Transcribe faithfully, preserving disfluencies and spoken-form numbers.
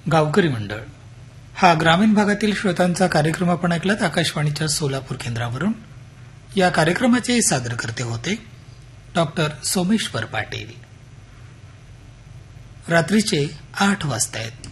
गावकरी मंडळ हा ग्रामीण भागातील श्रोतांचा कार्यक्रम आपण ऐकलात आकाशवाणीच्या सोलापूर केंद्रावरून. या कार्यक्रमाचे सादरकर्ते होते डॉक्टर सोमेश्वर पाटील. रात्रीचे आठ वाजता आहेत.